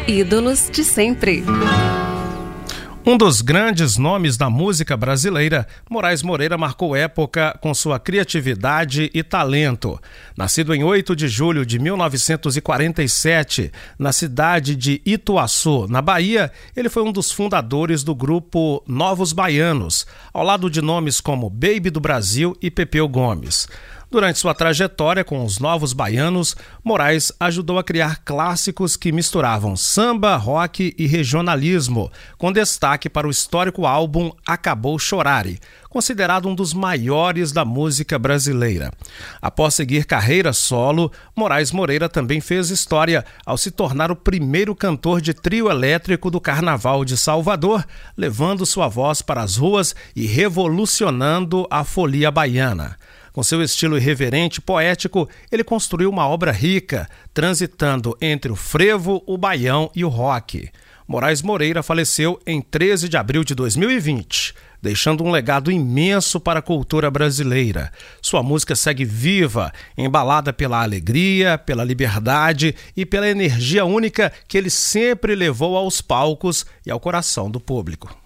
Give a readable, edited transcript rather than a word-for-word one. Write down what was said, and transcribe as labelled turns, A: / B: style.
A: Ídolos de sempre.
B: Um dos grandes nomes da música brasileira, Moraes Moreira marcou época com sua criatividade e talento. Nascido em 8 de julho de 1947, na cidade de Ituaçu, na Bahia, ele foi um dos fundadores do grupo Novos Baianos, ao lado de nomes como Baby do Brasil e Pepeu Gomes. Durante sua trajetória com os Novos Baianos, Moraes ajudou a criar clássicos que misturavam samba, rock e regionalismo, com destaque para o histórico álbum Acabou Chorare, considerado um dos maiores da música brasileira. Após seguir carreira solo, Moraes Moreira também fez história ao se tornar o primeiro cantor de trio elétrico do Carnaval de Salvador, levando sua voz para as ruas e revolucionando a folia baiana. Com seu estilo irreverente e poético, ele construiu uma obra rica, transitando entre o frevo, o baião e o rock. Moraes Moreira faleceu em 13 de abril de 2020, deixando um legado imenso para a cultura brasileira. Sua música segue viva, embalada pela alegria, pela liberdade e pela energia única que ele sempre levou aos palcos e ao coração do público.